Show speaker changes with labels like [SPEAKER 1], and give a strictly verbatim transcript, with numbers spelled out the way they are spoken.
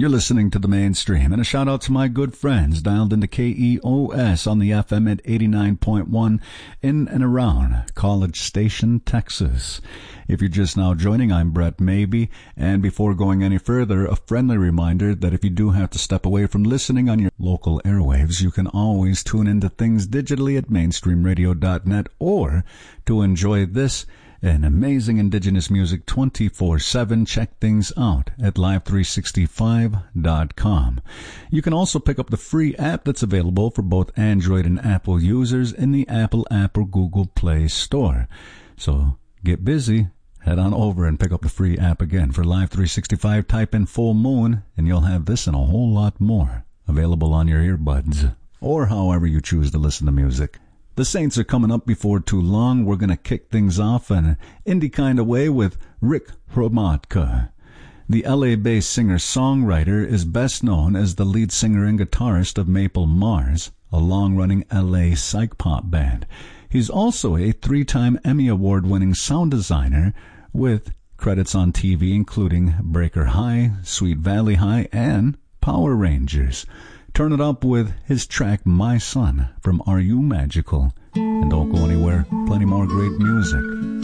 [SPEAKER 1] You're listening to The Mainstream, and a shout out to my good friends dialed into K E O S on the F M at eighty-nine point one in and around College Station, Texas. If you're just now joining, I'm Brett Maybe, and before going any further, a friendly reminder that if you do have to step away from listening on your local airwaves, you can always tune into things digitally at mainstream radio dot net, or to enjoy this and amazing indigenous music twenty-four seven, check things out at live three sixty-five dot com. You can also pick up the free app that's available for both Android and Apple users in the Apple app or Google Play Store. So get busy, head on over and pick up the free app again. For Live three sixty-five, type in Full Moon, and you'll have this and a whole lot more available on your earbuds, or however you choose to listen to music. The Saints are coming up before too long. We're going to kick things off in an indie kind of way with Rick Hromadka. The L A-based singer-songwriter is best known as the lead singer and guitarist of Maple Mars, a long-running L A psych pop band. He's also a three-time Emmy Award-winning sound designer with credits on T V including Breaker High, Sweet Valley High, and Power Rangers. Turn it up with his track My Son from Are You Magical? And don't go anywhere, plenty more great music